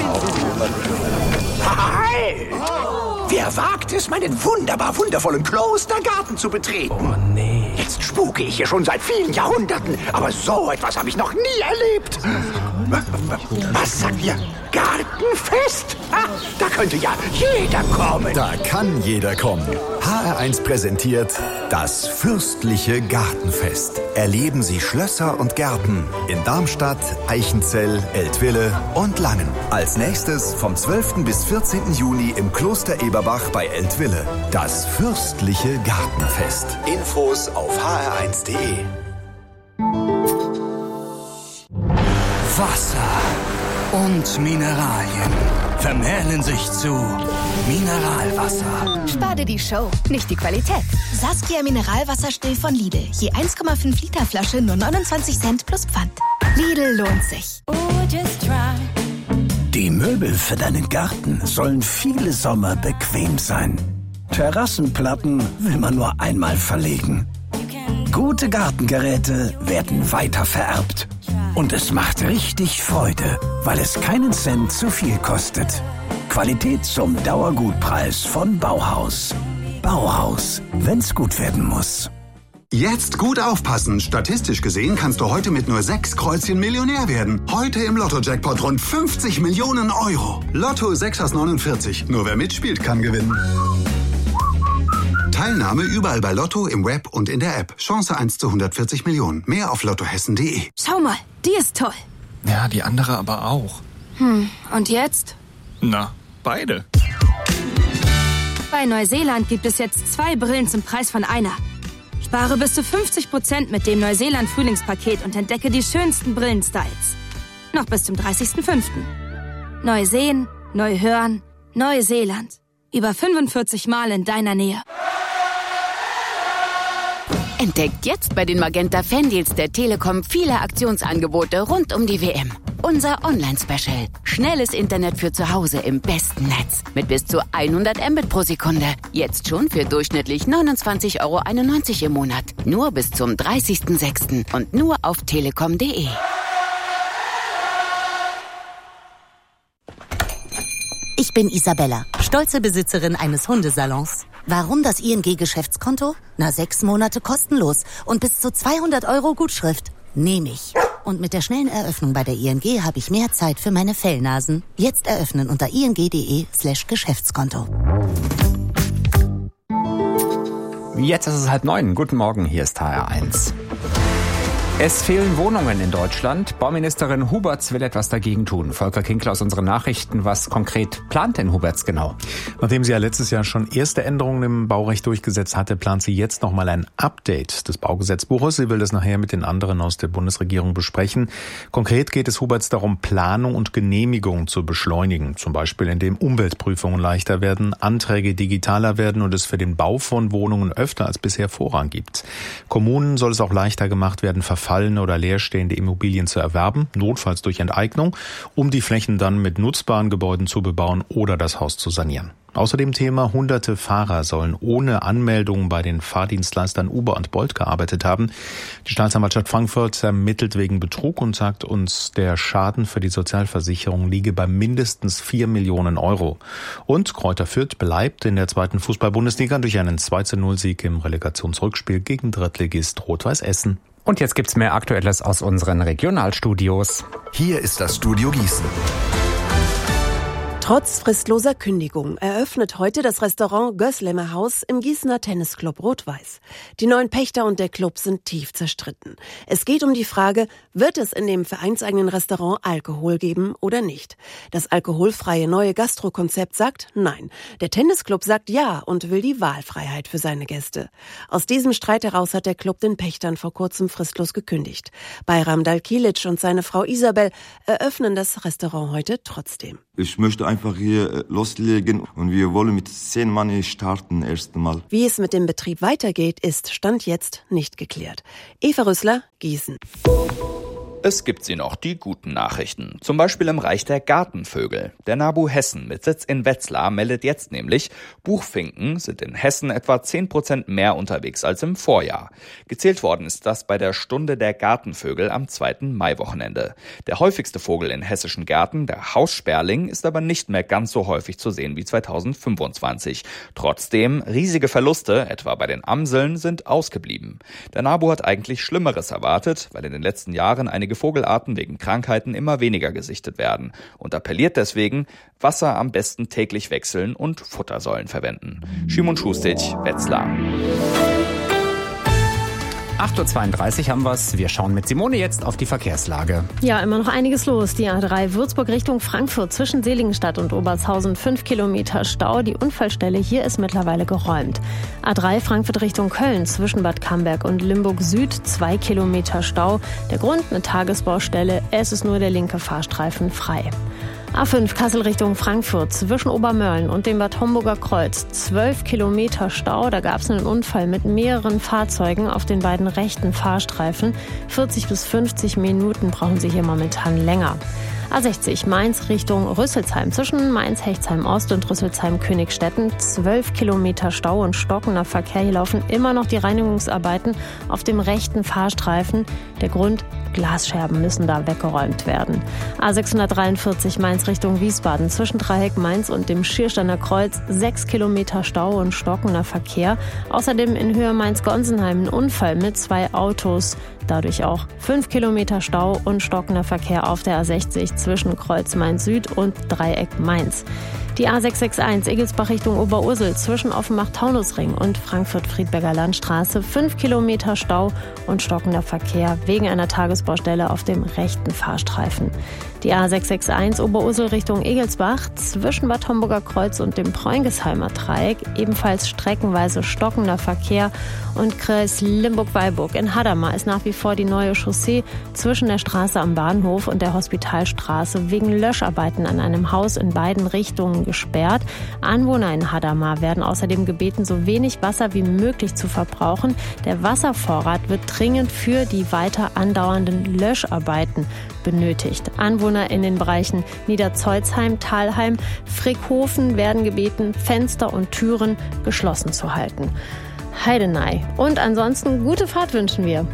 Hi! Wer wagt es, meinen wundervollen Klostergarten zu betreten? Oh, nee. Jetzt spuke ich hier schon seit vielen Jahrhunderten, aber so etwas habe ich noch nie erlebt. Was sagt ihr? Gartenfest? Da könnte ja jeder kommen. Da kann jeder kommen. HR1 präsentiert das fürstliche Gartenfest. Erleben Sie Schlösser und Gärten in Darmstadt, Eichenzell, Eltville und Langen. Als nächstes vom 12. bis 14. Juni im Kloster Eberbach bei Eltville. Das fürstliche Gartenfest. Infos auf hr1.de. Wasser und Mineralien vermählen sich zu Mineralwasser. Spar dir die Show, nicht die Qualität. Saskia Mineralwasser still von Lidl. Je 1,5 Liter Flasche nur 29 Cent plus Pfand. Lidl lohnt sich. Die Möbel für deinen Garten sollen viele Sommer bequem sein. Terrassenplatten will man nur einmal verlegen. Gute Gartengeräte werden weiter vererbt. Und es macht richtig Freude, weil es keinen Cent zu viel kostet. Qualität zum Dauergutpreis von Bauhaus. Bauhaus, wenn's gut werden muss. Jetzt gut aufpassen. Statistisch gesehen kannst du heute mit nur 6 Kreuzchen Millionär werden. Heute im Lotto-Jackpot rund 50 Millionen Euro. Lotto 6 aus 49. Nur wer mitspielt, kann gewinnen. Teilnahme überall bei Lotto, im Web und in der App. Chance 1 zu 140 Millionen. Mehr auf lottohessen.de. Schau mal, die ist toll. Ja, die andere aber auch. Und jetzt? Na, beide. Bei Neuseeland gibt es jetzt 2 Brillen zum Preis von einer. Spare bis zu 50% mit dem Neuseeland-Frühlingspaket und entdecke die schönsten Brillenstyles. Noch bis zum 30.05. Neu sehen, neu hören, Neuseeland. Über 45 Mal in deiner Nähe. Entdeckt jetzt bei den Magenta Fandeals der Telekom viele Aktionsangebote rund um die WM. Unser Online-Special. Schnelles Internet für zu Hause im besten Netz. Mit bis zu 100 Mbit pro Sekunde. Jetzt schon für durchschnittlich 29,91 € im Monat. Nur bis zum 30.06. und nur auf telekom.de. Ich bin Isabella, stolze Besitzerin eines Hundesalons. Warum das ING-Geschäftskonto? 6 Monate kostenlos und bis zu 200 € Gutschrift. Nehme ich. Und mit der schnellen Eröffnung bei der ING habe ich mehr Zeit für meine Fellnasen. Jetzt eröffnen unter ing.de/Geschäftskonto. Jetzt ist es 8:30. Guten Morgen, hier ist HR1. Es fehlen Wohnungen in Deutschland. Bauministerin Huberts will etwas dagegen tun. Volker Kinkler aus unseren Nachrichten. Was konkret plant denn Huberts genau? Nachdem sie ja letztes Jahr schon erste Änderungen im Baurecht durchgesetzt hatte, plant sie jetzt nochmal ein Update des Baugesetzbuches. Sie will das nachher mit den anderen aus der Bundesregierung besprechen. Konkret geht es Huberts darum, Planung und Genehmigung zu beschleunigen. Zum Beispiel, indem Umweltprüfungen leichter werden, Anträge digitaler werden und es für den Bau von Wohnungen öfter als bisher Vorrang gibt. Kommunen soll es auch leichter gemacht werden, verfallene oder leerstehende Immobilien zu erwerben, notfalls durch Enteignung, um die Flächen dann mit nutzbaren Gebäuden zu bebauen oder das Haus zu sanieren. Außerdem Thema: Hunderte Fahrer sollen ohne Anmeldung bei den Fahrdienstleistern Uber und Bolt gearbeitet haben. Die Staatsanwaltschaft Frankfurt ermittelt wegen Betrug und sagt uns, der Schaden für die Sozialversicherung liege bei mindestens 4 Millionen €. Und Greuther Fürth bleibt in der 2. Fußball-Bundesliga durch einen 2:0-Sieg im Relegationsrückspiel gegen Drittligist Rot-Weiß Essen. Und jetzt gibt's mehr Aktuelles aus unseren Regionalstudios. Hier ist das Studio Gießen. Trotz fristloser Kündigung eröffnet heute das Restaurant Gößlemer Haus im Gießener Tennisclub Rot-Weiß. Die neuen Pächter und der Club sind tief zerstritten. Es geht um die Frage, wird es in dem vereinseigenen Restaurant Alkohol geben oder nicht? Das alkoholfreie neue Gastrokonzept sagt nein. Der Tennisclub sagt ja und will die Wahlfreiheit für seine Gäste. Aus diesem Streit heraus hat der Club den Pächtern vor kurzem fristlos gekündigt. Bayram Dalkilic und seine Frau Isabel eröffnen das Restaurant heute trotzdem. Ich möchte einfach hier loslegen und wir wollen mit 10 Mann starten erst einmal. Wie es mit dem Betrieb weitergeht, ist Stand jetzt nicht geklärt. Eva Rüssler, Gießen. Es gibt sie noch, die guten Nachrichten. Zum Beispiel im Reich der Gartenvögel. Der NABU Hessen mit Sitz in Wetzlar meldet jetzt nämlich, Buchfinken sind in Hessen etwa 10% mehr unterwegs als im Vorjahr. Gezählt worden ist das bei der Stunde der Gartenvögel am 2. Maiwochenende. Der häufigste Vogel in hessischen Gärten, der Haussperling, ist aber nicht mehr ganz so häufig zu sehen wie 2025. Trotzdem, riesige Verluste, etwa bei den Amseln, sind ausgeblieben. Der NABU hat eigentlich Schlimmeres erwartet, weil in den letzten Jahren einige Vogelarten wegen Krankheiten immer weniger gesichtet werden und appelliert deswegen, Wasser am besten täglich wechseln und Futtersäulen verwenden. Szymon Schustic, Wetzlar. 8.32 Uhr haben wir's. Wir schauen mit Simone jetzt auf die Verkehrslage. Ja, immer noch einiges los. Die A3 Würzburg Richtung Frankfurt zwischen Seligenstadt und Obertshausen 5 Kilometer Stau. Die Unfallstelle hier ist mittlerweile geräumt. A3 Frankfurt Richtung Köln zwischen Bad Camberg und Limburg Süd 2 Kilometer Stau. Der Grund eine Tagesbaustelle. Es ist nur der linke Fahrstreifen frei. A5 Kassel Richtung Frankfurt zwischen Obermörlen und dem Bad Homburger Kreuz 12 Kilometer Stau. Da gab es einen Unfall mit mehreren Fahrzeugen auf den beiden rechten Fahrstreifen. 40 bis 50 Minuten brauchen Sie hier momentan länger. A60 Mainz Richtung Rüsselsheim zwischen Mainz-Hechtsheim-Ost und Rüsselsheim-Königstetten 12 Kilometer Stau und stockender Verkehr. Hier laufen immer noch die Reinigungsarbeiten auf dem rechten Fahrstreifen. Der Grund: Glasscherben müssen da weggeräumt werden. A643 Mainz Richtung Wiesbaden zwischen Dreieck Mainz und dem Schiersteiner Kreuz 6 Kilometer Stau und stockender Verkehr. Außerdem in Höhe Mainz-Gonsenheim ein Unfall mit 2 Autos. Dadurch auch 5 Kilometer Stau und stockender Verkehr auf der A60 zwischen Kreuz Mainz Süd und Dreieck Mainz. Die A661 Egelsbach Richtung Oberursel zwischen Offenbach-Taunusring und Frankfurt-Friedberger Landstraße 5 Kilometer Stau und stockender Verkehr wegen einer Tagesbaustelle auf dem rechten Fahrstreifen. Die A661 Oberursel Richtung Egelsbach zwischen Bad Homburger Kreuz und dem Preungesheimer Dreieck ebenfalls streckenweise stockender Verkehr und Kreis Limburg-Weilburg. In Hadamar ist nach wie vor die neue Chaussee zwischen der Straße am Bahnhof und der Hospitalstraße wegen Löscharbeiten an einem Haus in beiden Richtungen gesperrt. Anwohner in Hadamar werden außerdem gebeten, so wenig Wasser wie möglich zu verbrauchen. Der Wasservorrat wird dringend für die weiter andauernden Löscharbeiten benötigt. Anwohner in den Bereichen Niederzeuzheim, Thalheim, Frickhofen werden gebeten, Fenster und Türen geschlossen zu halten. Heidenei. Und ansonsten gute Fahrt wünschen wir.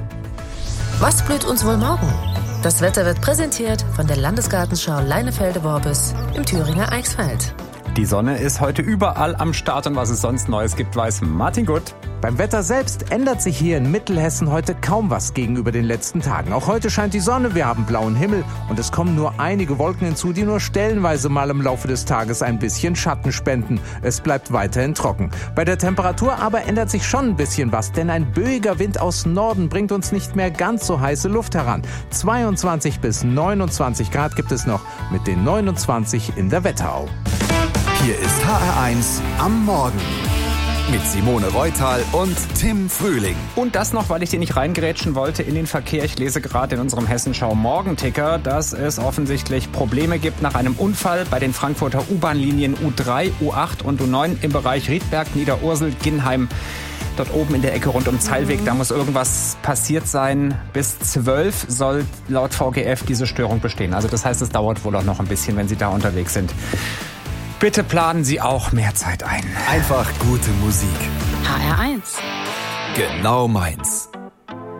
Was blüht uns wohl morgen? Das Wetter wird präsentiert von der Landesgartenschau Leinefelde-Worbis im Thüringer Eichsfeld. Die Sonne ist heute überall am Start und was es sonst Neues gibt, weiß Martin Gutt. Beim Wetter selbst ändert sich hier in Mittelhessen heute kaum was gegenüber den letzten Tagen. Auch heute scheint die Sonne, wir haben blauen Himmel und es kommen nur einige Wolken hinzu, die nur stellenweise mal im Laufe des Tages ein bisschen Schatten spenden. Es bleibt weiterhin trocken. Bei der Temperatur aber ändert sich schon ein bisschen was, denn ein böiger Wind aus Norden bringt uns nicht mehr ganz so heiße Luft heran. 22 bis 29 Grad gibt es noch mit den 29 in der Wetterau. Hier ist HR1 am Morgen mit Simone Reutal und Tim Frühling. Und das noch, weil ich dir nicht reingrätschen wollte in den Verkehr. Ich lese gerade in unserem Hessenschau-Morgenticker, dass es offensichtlich Probleme gibt nach einem Unfall bei den Frankfurter U-Bahn-Linien U3, U8 und U9 im Bereich Riedberg, Niederursel, Ginnheim. Dort oben in der Ecke rund um Zeilweg, da muss irgendwas passiert sein. Bis 12 soll laut VGF diese Störung bestehen. Also das heißt, es dauert wohl auch noch ein bisschen, wenn Sie da unterwegs sind. Bitte planen Sie auch mehr Zeit ein. Einfach gute Musik. HR1. Genau meins.